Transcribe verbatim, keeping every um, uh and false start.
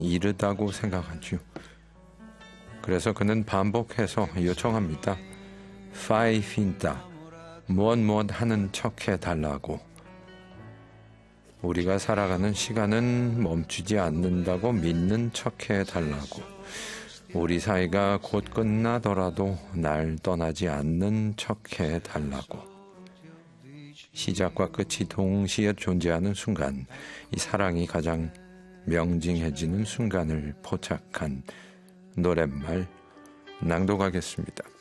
이르다고 생각하죠. 그래서 그는 반복해서 요청합니다. Fai finta, 무엇 무엇 하는 척 해달라고. 우리가 살아가는 시간은 멈추지 않는다고 믿는 척 해달라고. 우리 사이가 곧 끝나더라도 날 떠나지 않는 척 해달라고. 시작과 끝이 동시에 존재하는 순간, 이 사랑이 가장 명징해지는 순간을 포착한 노랫말 낭독하겠습니다.